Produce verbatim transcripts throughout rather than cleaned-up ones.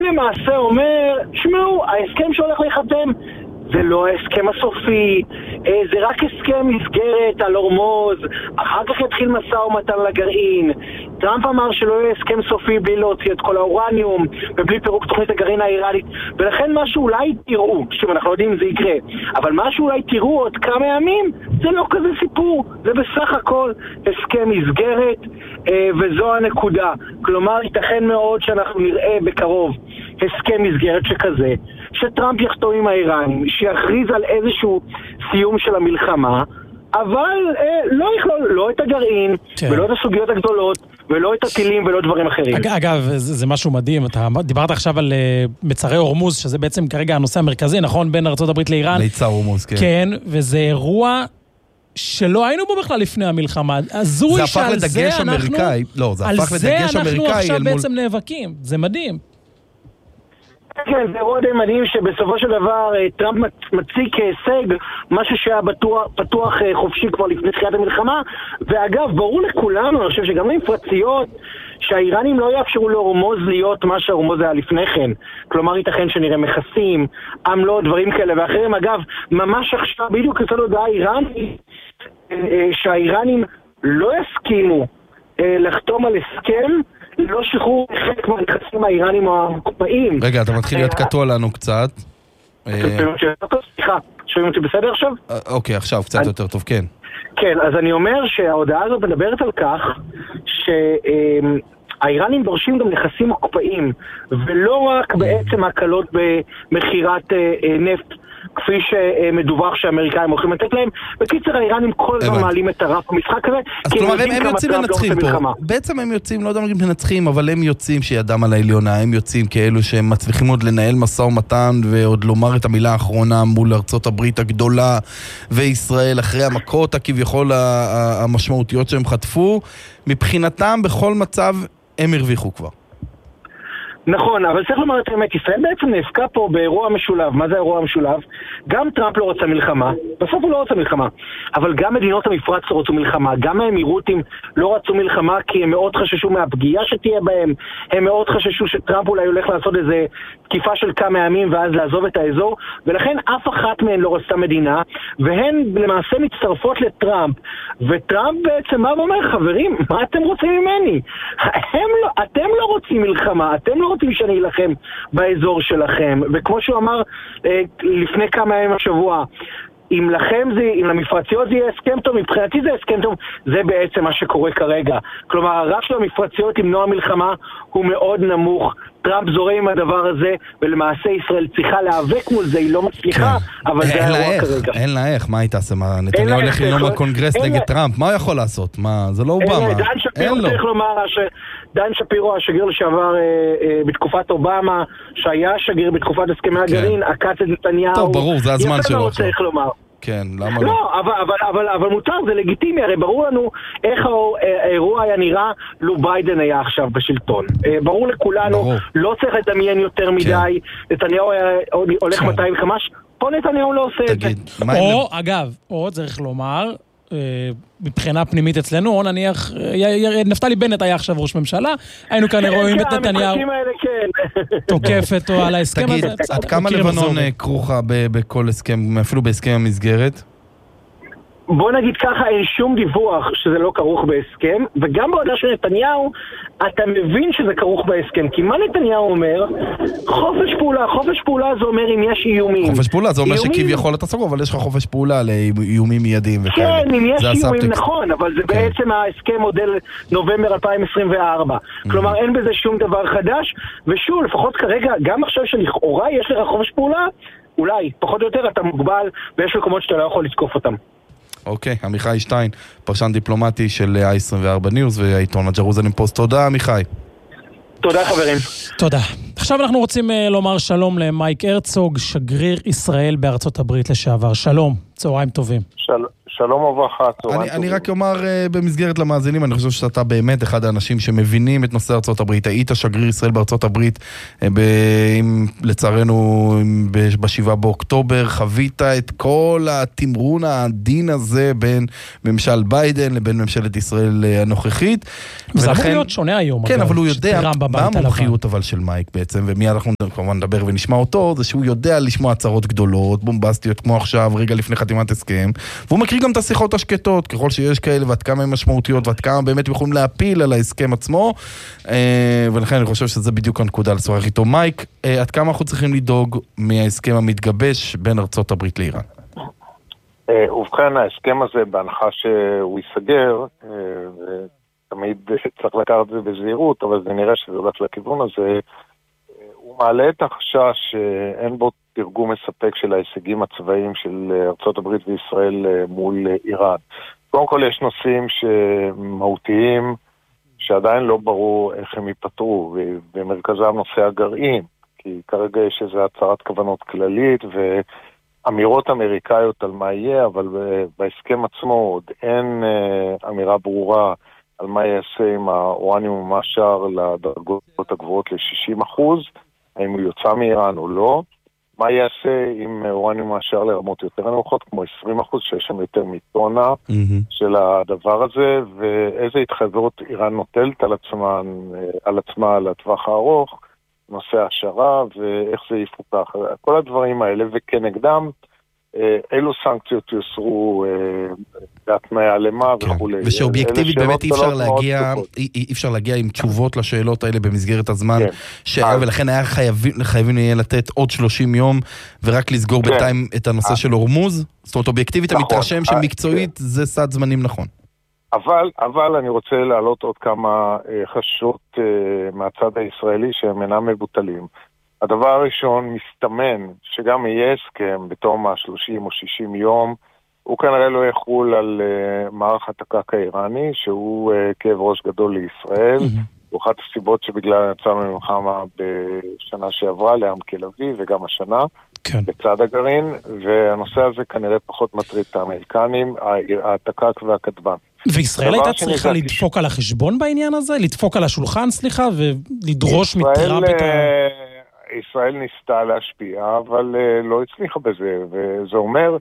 למעשה אומר, שמעו, ההסכם שהולך להיחתם זה לא ההסכם הסופי, זה רק הסכם מסגרת על הורמוז, אחר כך יתחיל מסע ומתן לגרעין. טראמפ אמר שלא יהיה הסכם סופי בלי להוציא את כל האורניום ובלי פירוק תוכנית הגרעין האיראנית, ולכן מה שאולי תראו, שוב אנחנו יודעים אם זה יקרה, אבל מה שאולי תראו עוד כמה ימים זה לא כזה סיפור, זה בסך הכל הסכם מסגרת, וזו הנקודה. כלומר ייתכן מאוד שאנחנו נראה בקרוב הסכם מסגרת שכזה, שטראמפ יחתום עם האיראנים, שיכריז על איזשהו סיום של המלחמה, אבל אה, לא יכלול לא את הגרעין, כן. ולא את הסוגיות הגדולות, ולא את הטילים ולא דברים אחרים. אג, אגב, זה, זה משהו מדהים, אתה דיברת עכשיו על uh, מצרי הורמוז, שזה בעצם כרגע הנושא המרכזי, נכון? בין ארצות הברית לאיראן. ליצר הורמוז, כן. כן, וזה אירוע שלא היינו בו בכלל לפני המלחמה. הזוי שעל זה אנחנו... לא, זה הפך לדגש אמריקאי. על זה אנחנו עכשיו בעצם מול... נאבקים. זה מדהים. כן, זה אירוע די מדהים שבסופו של דבר טראמפ מציג כהישג משהו שהיה בטוח, פתוח חופשי כבר לפני תחילת המלחמה, ואגב, ברור לכולנו, אני חושב שגם למפרציות, שהאיראנים לא יאפשרו להורמוז להיות מה שההורמוז היה לפני כן. כלומר, ייתכן שנראה מכסים, עמלות, דברים כאלה ואחרים. אגב, ממש עכשיו, בדיוק יצא לו דעה איראנית, שהאיראנים לא יסכימו לחתום על הסכם, לא שחרור חלק מהלחצים האיראנים או הקופאים. רגע, אתה מתחיל להיות קטוע לנו קצת. סליחה, שומעים אותי בסדר עכשיו? אוקיי, עכשיו קצת יותר טוב, כן. כן, אז אני אומר שההודעה הזאת מדברת על כך שהאיראנים דורשים גם נכסים הקופאים, ולא רק בעצם הקלות במחירת נפט, כפי שמדווח שהאמריקאים הולכים לתת להם. בקיצר, האיראנים כל הזמן מעלים את הרף במשחק הזה. אז כלומר, הם יוצאים מנצחים פה. בעצם הם יוצאים, לא יודע מה מנצחים, אבל הם יוצאים שידם על העליונה, הם יוצאים כאלו שהם מצליחים עוד לנהל מסע ומתן, ועוד לומר את המילה האחרונה מול ארצות הברית הגדולה, וישראל אחרי המכות הכביכול המשמעותיות שהם חטפו. מבחינתם, בכל מצב, הם הרוויחו כבר. נכון, אבל צריך לומר את האמת, ישראל בעצם נאבקה פה באירוע משולב. מה זה האירוע המשולב? גם טראמפ לא רצה מלחמה, בסוף הוא לא רצה מלחמה, אבל גם מדינות המפרץ לא רצו מלחמה, גם האמירותים לא רצו מלחמה כי הם מאוד חששו מהפגיעה שתהיה בהם, הם מאוד חששו שטראמפ אולי הולך לעשות איזה תקיפה של כמה ימים ואז לעזוב את האזור, ולכן אף אחת מהן לא רצתה מדינה, והן למעשה מצטרפות לטראמפ, וטראמפ בעצם בא ואומר, חברים, מה אתם רוצים ממני? הם לא, אתם לא רוצים מלחמה, אתם לא רוצים שאני אלחם באזור שלכם, וכמו שהוא אמר אה, לפני כמה ימים השבוע, אם לכם זה, אם למפרציות זה יהיה הסכם טוב, מבחינתי זה הסכם טוב, זה בעצם מה שקורה כרגע. כלומר, הרף של המפרציות למנוע מלחמה הוא מאוד נמוך. טראמפ זורם עם הדבר הזה, ולמעשה ישראל צריכה להיאבק מול זה, היא לא מצליחה, אבל זה האירוע כרגע. אין לה איך, מה היא תעשה? נתניהו הולך לנאום בקונגרס נגד טראמפ, מה הוא יכול לעשות? זה לא אובמה. דן שפירו צריך לומר, דן שפירו, השגריר לשעבר בתקופת אובמה, שהיה שגריר בתקופת הסכמי הגרעין, עקץ את נתניהו. טוב, ברור, זה הזמן שלו. צריך לומר. כן, למה לא? לא, אבל, אבל, אבל, אבל מותר, זה לגיטימי, הרי ברור לנו איך האירוע היה נראה לו ביידן היה עכשיו בשלטון. ברור לכולנו, ברור. לא צריך לדמיין יותר מדי, כן. נתניהו היה הולך כן. מאתיים וחמש, פה נתניהו לא עושה תגיד, את זה. או, אגב, או צריך לומר, מבחינה פנימית אצלנו, או נניח, נפתלי בנט היה עכשיו ראש ממשלה, היינו כאן רואים את נתניהו תוקף אותו על ההסכם הזה. תגיד, עד כמה לבנון כרוכה בכל הסכם, אפילו בהסכם המסגרת? בוא נגיד ככה, אין שום דיווח שזה לא כרוך בהסכם, וגם בהודעה של נתניהו, אתה מבין שזה כרוך בהסכם, כי מה נתניהו אומר? חופש פעולה, חופש פעולה זה אומר אם יש איומים. חופש פעולה זה אומר שכביכול אתה סגור, אבל יש לך חופש פעולה לאיומים מיידיים וכאלה. כן, אם יש איומים נכון, אבל זה בעצם ההסכם מודל נובמבר אלפיים עשרים וארבע. כלומר, אין בזה שום דבר חדש, ושוב, לפחות כרגע, גם עכשיו שלכאורה יש לך חופש פעולה, אולי, פחות או יותר אתה מוגבל, ויש מקומות שאתה לא יכול לתקוף אותם. אוקיי, עמיחי שטיין, פרשן דיפלומטי של איי עשרים וארבע ניוז והעיתון הג'רוזלם פוסט. תודה, עמיחי. תודה, חברים. תודה. עכשיו אנחנו רוצים לומר שלום למייק הרצוג, שגריר ישראל בארצות הברית לשעבר. שלום, צהריים טובים. של... שלום וברכה. אני, אני רק אומר uh, במסגרת למאזינים, אני חושב שאתה באמת אחד האנשים שמבינים את נושא ארצות הברית. היית שגריר ישראל בארצות הברית, uh, ב, עם, לצערנו בשבעה באוקטובר, חווית את כל התמרון העדין הזה בין ממשל ביידן לבין ממשלת ישראל uh, הנוכחית. זה אמור להיות שונה היום. כן, אבל הוא יודע מה המומחיות אבל של מייק בעצם, ומיד אנחנו כמובן נדבר ונשמע אותו, זה שהוא יודע לשמוע הצהרות גדולות, בומבסטיות כמו עכשיו, רגע לפני חתימת הסכם, והוא מכיר גם את השיחות השקטות, ככל שיש כאלה, ועד כמה הן משמעותיות, ועד כמה באמת יכולים להפיל על ההסכם עצמו, ולכן אני חושב שזה בדיוק הנקודה לשוחח איתו. מייק, עד כמה אנחנו צריכים לדאוג מההסכם המתגבש בין ארצות הברית לאיראן? ובכן, ההסכם הזה, בהנחה שהוא ייסגר, ותמיד צריך לקחת את זה בזהירות, אבל זה נראה שזה הולך לכיוון הזה, הוא מעלה את החשש שאין בו תרגום מספק של ההישגים הצבאיים של ארצות הברית וישראל מול איראן. קודם כל יש נושאים שמהותיים שעדיין לא ברור איך הם ייפתרו, ובמרכזם נושא הגרעין, כי כרגע יש איזו הצהרת כוונות כללית ואמירות אמריקאיות על מה יהיה, אבל בהסכם עצמו עוד אין אמירה ברורה על מה יעשה עם האורניום המעשר לדרגות הגבוהות ל-שישים אחוז, האם הוא יוצא מאיראן או לא, מה יעשה עם אורניום מעשר לרמות יותר נמוכות, כמו עשרים אחוז, שיש שם יותר מטונה mm-hmm. של הדבר הזה, ואיזה התחייבות איראן נוטלת על עצמה, על עצמה לטווח הארוך, נושא השערה, ואיך זה יפוקח. כל הדברים האלה, וכנגדם, אילו סנקציות יוסרו בהתניה למה וכו'. ושאובייקטיבית באמת אי אפשר להגיע, אי אפשר להגיע עם תשובות לשאלות האלה במסגרת הזמן שהיה, ולכן היה חייבים יהיה לתת עוד שלושים יום ורק לסגור בינתיים את הנושא של הורמוז. זאת אומרת, אובייקטיבית המתרשם שמקצועית זה סד זמנים נכון. אבל, אבל אני רוצה להעלות עוד כמה חששות מהצד הישראלי שהם אינם מבוטלים. הדבר הראשון, מסתמן שגם יהיה הסכם בתום ה-שלושים או שישים יום, הוא כנראה לא יחול על uh, מערך התקק האיראני, שהוא uh, כאב ראש גדול לישראל. Mm-hmm. הוא אחת הסיבות שבגלל יצאנו ממלחמה בשנה שעברה, לעם תל אביב וגם השנה, כן. בצד הגרעין, והנושא הזה כנראה פחות מטריד את האמריקנים, התקק והכתבן. וישראל הייתה צריכה לדפוק כש... על החשבון בעניין הזה? לדפוק על השולחן, סליחה, ולדרוש מטראמפ את ה... ישראל ניסתה להשפיע, אבל uh, לא הצליחה בזה, וזה אומר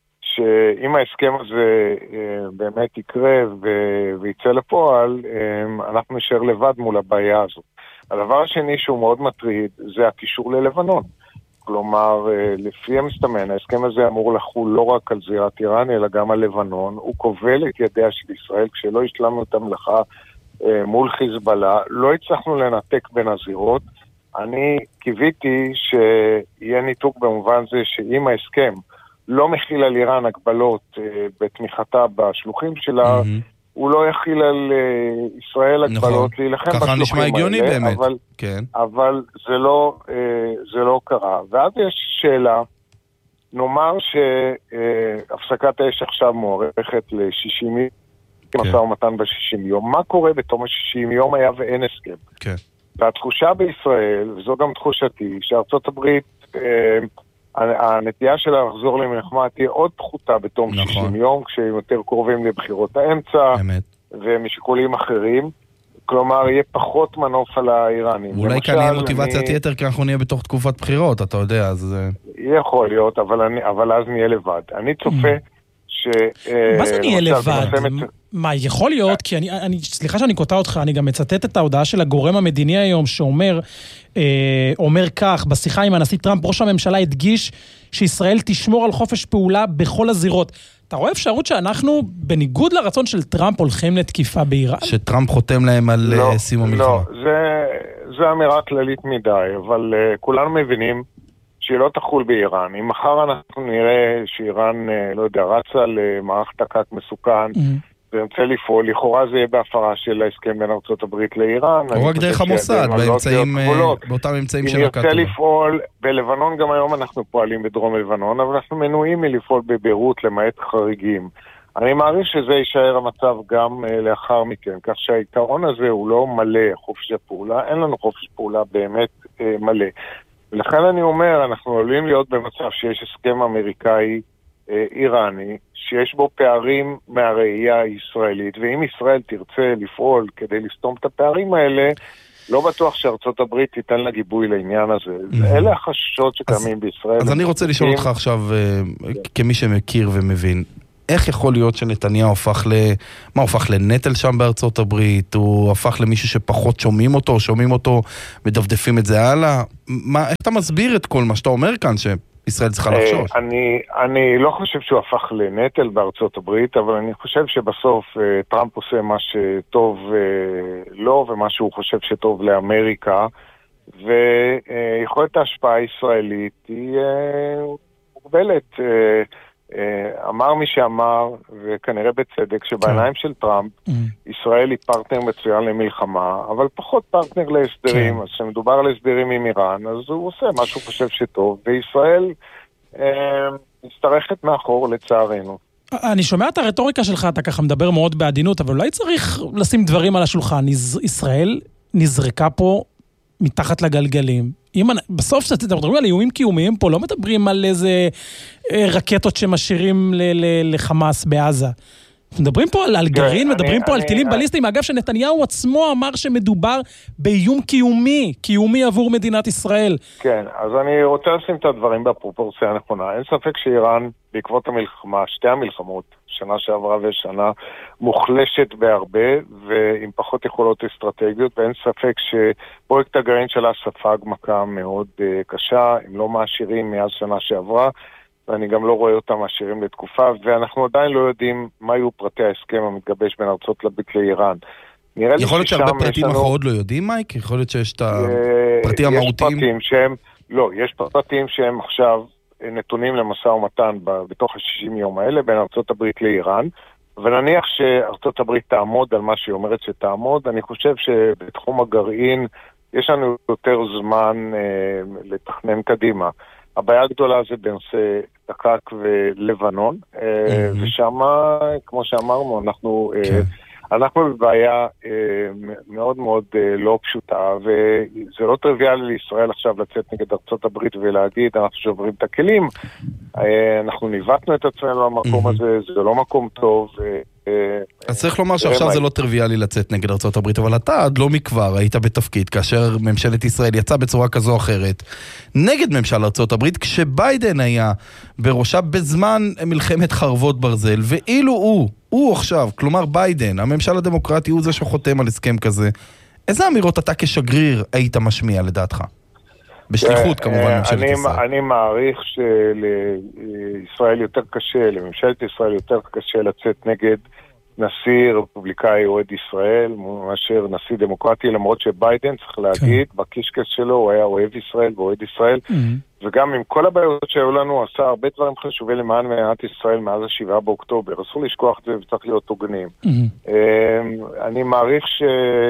שאם ההסכם הזה uh, באמת יקרה ו- ויצא לפועל, um, אנחנו נשאר לבד מול הבעיה הזאת. הדבר השני שהוא מאוד מטריד, זה הקישור ללבנון. כלומר, uh, לפי המסתמן, ההסכם הזה אמור לחול לא רק על זירת איראן, אלא גם על לבנון. הוא כובל את ידיה של ישראל, כשלא השלמנו את המלאכה uh, מול חיזבאללה, לא הצלחנו לנתק בין הזירות, אני קיוויתי שיהיה ניתוק במובן זה שאם ההסכם לא מכיל על איראן הגבלות uh, בתמיכתה בשלוחים שלה, mm-hmm. הוא לא יכיל על uh, ישראל הגבלות נכון. להילחם בשלוחים האלה. ככה נשמע הגיוני באמת. אבל, כן. אבל זה, לא, uh, זה לא קרה. ואז יש שאלה, נאמר שהפסקת האש עכשיו מוערכת ל-שישים יום, כן. משא ומתן ב-שישים יום. מה קורה בתום ה-שישים יום היה ואין הסכם? כן. והתחושה בישראל, וזו גם תחושתי, שארצות הברית, אה, הנטייה שלה לחזור למלחמה תהיה עוד פחותה בתום נכון. שישים יום, כשהם יותר קרובים לבחירות האמצע, אמת. ומשיקולים אחרים. כלומר, יהיה פחות מנוף על האיראנים. אולי כאן יהיה מוטיבציית יתר, כי אנחנו נהיה בתוך תקופת בחירות, אתה יודע, אז... יכול להיות, אבל, אני, אבל אז נהיה לבד. אני צופה ש... מה זה נהיה לבד? מה, יכול להיות, כי אני, אני, סליחה שאני קוטע אותך, אני גם מצטט את ההודעה של הגורם המדיני היום, שאומר, אה, אומר כך, בשיחה עם הנשיא טראמפ, ראש הממשלה הדגיש שישראל תשמור על חופש פעולה בכל הזירות. אתה רואה אפשרות שאנחנו, בניגוד לרצון של טראמפ, הולכים לתקיפה באיראן? שטראמפ חותם להם על לא, סיום המלחמה. לא, זה, זה אמירה כללית מדי, אבל uh, כולנו מבינים שהיא לא תחול באיראן. אם מחר אנחנו נראה שאיראן, uh, לא יודע, רצה למערך תקק מסוכן, mm-hmm. וימצא לפעול, לכאורה זה יהיה בהפרה של ההסכם בין ארצות הברית לאיראן. או רק דרך המוסד, באותם אמצעים של הקטור. אם יוצא לפעול, בלבנון גם היום אנחנו פועלים בדרום לבנון, אבל אנחנו מנועים מלפעול בביירות למעט חריגים. אני מעריך שזה יישאר המצב גם לאחר מכן, כך שהעיקרון הזה הוא לא מלא חופש הפעולה, אין לנו חופש פעולה באמת מלא. ולכן אני אומר, אנחנו עלולים להיות במצב שיש הסכם אמריקאי איראני, שיש בו פערים מהראייה הישראלית, ואם ישראל תרצה לפעול כדי לסתום את הפערים האלה, לא בטוח שארצות הברית תיתן לה גיבוי לעניין הזה. אלה החששות שקיימים בישראל. אז אני רוצה לשאול אותך עכשיו, כמי שמכיר ומבין, איך יכול להיות שנתניהו הפך ל... מה, הפך לנטל שם בארצות הברית? הוא הפך למישהו שפחות שומעים אותו, שומעים אותו, מדפדפים את זה הלאה? מה, איך אתה מסביר את כל מה שאתה אומר כאן, שישראל צריכה לחשוש? אני, אני לא חושב שהוא הפך לנטל בארצות הברית, אבל אני חושב שבסוף טראמפ עושה מה שטוב לו, ומה שהוא חושב שטוב לאמריקה, ויכולת ההשפעה הישראלית היא מוגבלת. אמר מי שאמר, וכנראה בצדק, שבעיניים של טראמפ, ישראל היא פרטנר מצוין למלחמה, אבל פחות פרטנר להסדרים. אז כשמדובר על הסדרים עם איראן, אז הוא עושה מה שהוא חושב שטוב, וישראל מסתרכת מאחור לצערנו. אני שומע את הרטוריקה שלך, אתה ככה מדבר מאוד בעדינות, אבל אולי צריך לשים דברים על השולחן. ישראל נזרקה פה מתחת לגלגלים. אם בסוף שאתם מדברים על איומים קיומיים פה, לא מדברים על איזה רקטות שמשאירים לחמאס בעזה. מדברים פה על גרעין, מדברים פה על טילים בליסטיים. אגב, שנתניהו עצמו אמר שמדובר באיום קיומי, קיומי עבור מדינת ישראל. כן, אז אני רוצה לשים את הדברים בפרופורציה הנכונה. אין ספק שאיראן, בעקבות המלחמה, שתי המלחמות, שנה שעברה ושנה, מוחלשת בהרבה, ועם פחות יכולות אסטרטגיות, ואין ספק שפרויקט הגרעין שלה ספג מכה מאוד uh, קשה, הם לא מעשירים מאז שנה שעברה, ואני גם לא רואה אותם מעשירים לתקופה, ואנחנו עדיין לא יודעים מה היו פרטי ההסכם המתגבש בין ארצות הברית לאיראן. יכול להיות שהרבה פרטים אנחנו עוד לא יודעים, מייק? יכול להיות שיש את הפרטים המהותיים? יש פרטים שהם, לא, יש פרטים שהם עכשיו נתונים למשא ומתן בתוך ה-שישים יום האלה בין ארצות הברית לאיראן, ונניח שארצות הברית תעמוד על מה שהיא אומרת שתעמוד, אני חושב שבתחום הגרעין יש לנו יותר זמן אה, לתכנן קדימה. הבעיה הגדולה זה בנושא דקק ולבנון, אה, mm-hmm. ושם, כמו שאמרנו, אנחנו... אה, כן. אנחנו בבעיה אה, מאוד מאוד אה, לא פשוטה, וזה לא טריוויאלי לישראל עכשיו לצאת נגד ארצות הברית ולהגיד, אנחנו שוברים את הכלים, אה, אנחנו ניווטנו את עצמנו למקום הזה, זה לא מקום טוב. אה, אז צריך לומר שעכשיו זה לא טריוויאלי לצאת נגד ארצות הברית, אבל אתה עד לא מכבר היית בתפקיד, כאשר ממשלת ישראל יצאה בצורה כזו או אחרת, נגד ממשל ארצות הברית, כשביידן היה בראשה בזמן מלחמת חרבות ברזל, ואילו הוא, הוא עכשיו, כלומר ביידן, הממשל הדמוקרטי הוא זה שחותם על הסכם כזה, איזה אמירות אתה כשגריר היית משמיע לדעתך? בשליחות כמובן ממשלת ישראל. אני מעריך שלישראל יותר קשה, לממשלת ישראל יותר קשה לצאת נגד נשיא רפובליקאי אוהד ישראל, מאשר נשיא דמוקרטי, למרות שביידן צריך להגיד, בקישקס שלו הוא היה אוהב ישראל ואוהד ישראל, וגם עם כל הבעיות שהיו לנו, עשה הרבה דברים חשובים למען מדינת ישראל מאז השבעה באוקטובר, אסור לשכוח את זה וצריך להיות הוגנים. אני מעריך ש...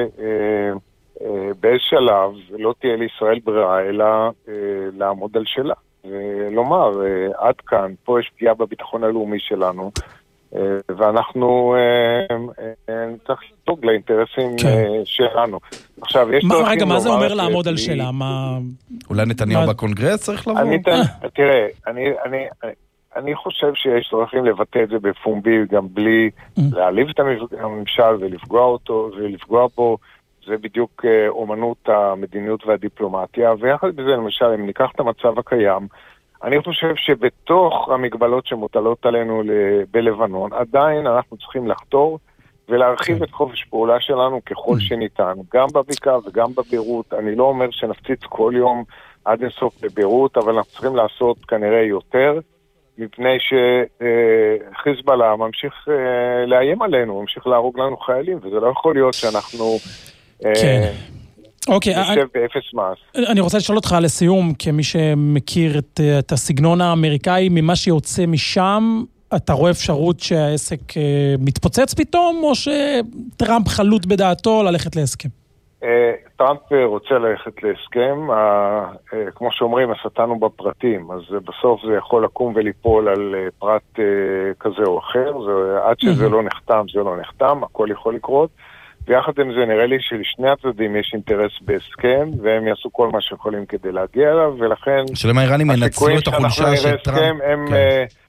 באיזה שלב לא תהיה לישראל ברירה, אלא לעמוד על שלה. ולומר, עד כאן, פה יש פגיעה בביטחון הלאומי שלנו, ואנחנו צריך לדאוג לאינטרסים שלנו. עכשיו, יש... רגע, מה זה אומר לעמוד על שלה? אולי נתניהו בקונגרס צריך לבוא? תראה, אני חושב שיש דרכים לבטא את זה בפומבי, גם בלי להעליב את הממשל ולפגוע אותו, ולפגוע בו. זה בדיוק אומנות המדיניות והדיפלומטיה, ויחד בזה, למשל, אם ניקח את המצב הקיים, אני חושב שבתוך המגבלות שמוטלות עלינו בלבנון, עדיין אנחנו צריכים לחתור ולהרחיב את חופש פעולה שלנו ככל שניתן, גם בבקעה וגם בבירות. אני לא אומר שנפציץ כל יום עד אינסוף בבירות, אבל אנחנו צריכים לעשות כנראה יותר, מפני שחיזבאללה ממשיך לאיים עלינו, ממשיך להרוג לנו חיילים, וזה לא יכול להיות שאנחנו... כן. אוקיי, נשב באפס מעש. אני רוצה לשאול אותך לסיום, כמי שמכיר את, את הסגנון האמריקאי, ממה שיוצא משם, אתה רואה אפשרות שהעסק מתפוצץ פתאום, או שטראמפ חלוט בדעתו ללכת להסכם? טראמפ רוצה ללכת להסכם, כמו שאומרים, השטן הוא בפרטים, אז בסוף זה יכול לקום וליפול על פרט כזה או אחר, עד שזה לא נחתם, זה לא נחתם, הכל יכול לקרות. ויחד עם זה נראה לי שלשני הצדדים יש אינטרס בהסכם, והם יעשו כל מה שיכולים כדי להגיע אליו, ולכן... שלמה האיראנים ינצלו את החולשה של טראמפ. הם,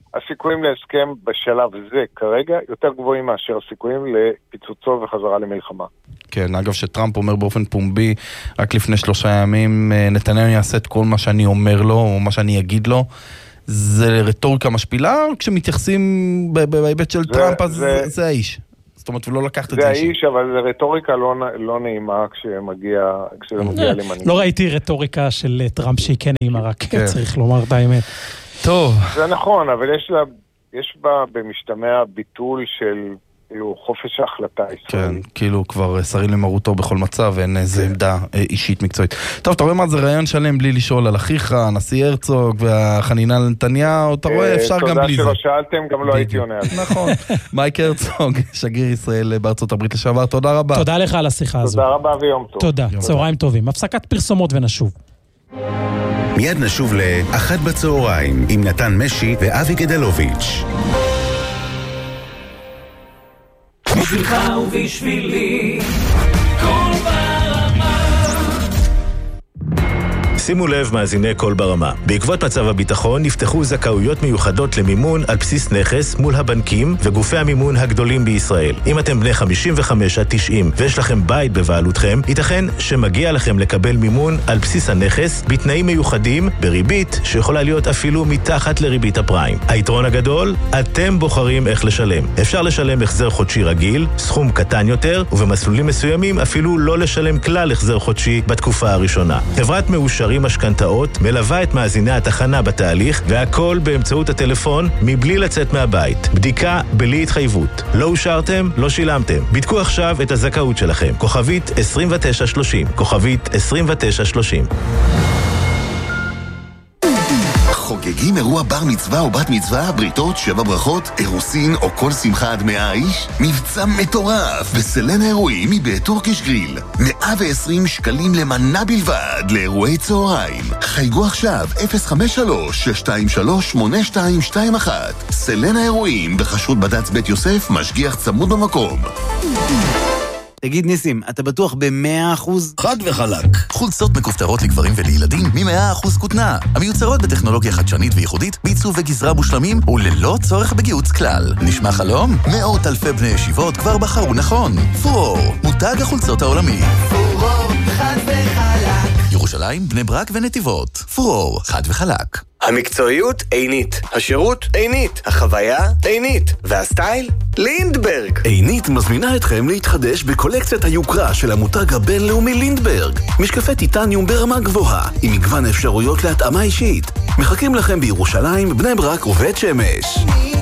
הסיכויים להסכם בשלב זה כרגע יותר גבוהים מאשר הסיכויים לפיצוצו וחזרה למלחמה. כן, אגב שטראמפ אומר באופן פומבי, רק לפני שלושה ימים, נתניהו יעשה את כל מה שאני אומר לו, או מה שאני אגיד לו, זה רטוריקה משפילה, כשמתייחסים בהיבט של טראמפ, אז זה, זה האיש. זאת אומרת, ולא לקחת את זה. זה האיש, אבל זה רטוריקה לא, לא נעימה כשמגיע, כשזה מגיע למנהיג. לא ראיתי רטוריקה של טראמפ שהיא כן נעימה, רק צריך לומר את האמת. טוב. זה נכון, אבל יש לה, יש בה במשתמע ביטול של כאילו חופש ההחלטה ישראלי. כן, כאילו כבר שרים למרותו בכל מצב, ואין איזו עמדה אישית מקצועית. טוב, אתה רואה מה זה רעיון שלם בלי לשאול על אחיך, הנשיא הרצוג והחנינה לנתניהו, אתה רואה, אפשר גם בלי זה. תודה שלא שאלתם, גם לא הייתי עונה על זה. נכון. מייק הרצוג, שגריר ישראל בארצות הברית לשעבר, תודה רבה. תודה לך על השיחה הזו. תודה רבה ויום טוב. תודה, צהריים טובים. הפסקת פרסומות ונשוב. מיד נשוב לאחת בצהריים עם נתן משי ואבי גדלוביץ'. בשבילך ובשבילי כל ברמה. שימו לב מאזיני כל ברמה. בעקבות מצב הביטחון נפתחו זכאויות מיוחדות למימון על בסיס נכס מול הבנקים וגופי המימון הגדולים בישראל. אם אתם בני חמישים וחמש עד תשעים ויש לכם בית בבעלותכם, ייתכן שמגיע לכם לקבל מימון על בסיס הנכס בתנאים מיוחדים בריבית שיכולה להיות אפילו מתחת לריבית הפריים. היתרון הגדול, אתם בוחרים איך לשלם. אפשר לשלם החזר חודשי רגיל, סכום קטן יותר, ובמסלולים מסוימים אפילו לא לשלם כלל החזר חודשי בתקופה הראשונה. חברת מאושרים משכנתאות מלווה את מאזיני התחנה בתהליך, והכל באמצעות הטלפון מבלי לצאת מהבית. בדיקה בלי התחייבות. לא אושרתם, לא שילמתם. בדקו עכשיו את הזכאות שלכם. כוכבית עשרים ותשע שלושים. כוכבית עשרים ותשע שלושים. חוגגים אירוע בר מצווה או בת מצווה, בריתות, שבע ברכות, אירוסין או כל שמחה עד מאה איש? מבצע מטורף בסלן האירועים מבית טורקיש גריל. מאה ועשרים שקלים למנה בלבד לאירועי צהריים. חייגו עכשיו אפס חמש שלוש שש שתיים שלוש שמונה שתיים שתיים אחת. סלן האירועים בחשרות בד"ץ בית יוסף, משגיח צמוד במקום. תגיד ניסים, אתה בטוח ב-מאה אחוז? חד וחלק. חולצות מכופתרות לגברים ולילדים מ-מאה אחוז כותנה. המיוצרות בטכנולוגיה חדשנית וייחודית, בעיצוב וגזרה מושלמים וללא צורך בגיוץ כלל. נשמע חלום? מאות אלפי בני ישיבות כבר בחרו נכון. פורור, מותג החולצות העולמי. פורור, חד וחלק. ירושלים, בני ברק ונתיבות. פורור, חד וחלק. המקצועיות עינית, השירות עינית, החוויה עינית, והסטייל לינדברג. עינית מזמינה אתכם להתחדש בקולקציית היוקרה של המותג הבינלאומי לינדברג. משקפי טיטניום ברמה גבוהה, עם מגוון אפשרויות להתאמה אישית. מחכים לכם בירושלים, בני ברק ובית שמש.